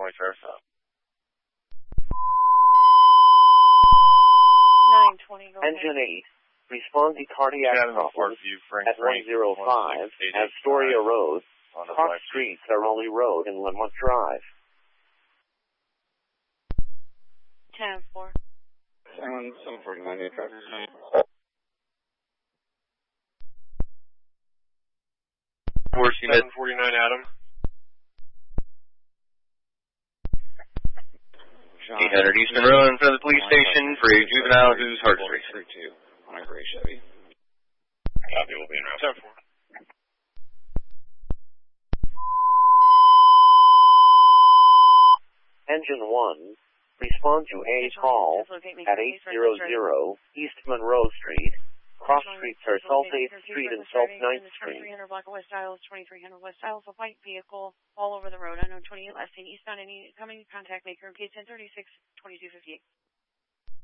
20 Sarasota. 920. Engine 8. Respond to cardiac problems at 105 Astoria Road, Cross Street, Saroli Road, and Lemont Drive. 10-4. 749, traffic. 749, Adam. 800 Eastern Road in front of the police station for a juvenile whose heart is racing. 32 on a gray Chevy. Copy, we'll be in route. 10-4. Engine 1. Respond to a call at 800 East Monroe Street, Cross Street, Salt 8th Street, and Salt 9th Street. 2300 block of West Isles, 2300 West Isles, a white vehicle all over the road. Unknown 28 last seen eastbound. Any coming contact maker in P 1036 2258.